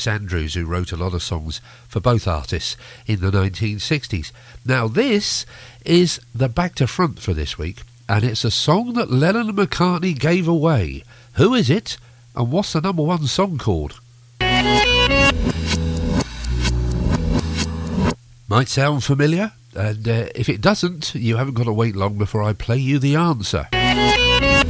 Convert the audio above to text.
Max Andrews, who wrote a lot of songs for both artists in the 1960s. Now this is the back to front for this week, and it's a song that Lennon and McCartney gave away. Who is it, and what's the number one song called? Might sound familiar, and if it doesn't, you haven't got to wait long before I play you the answer.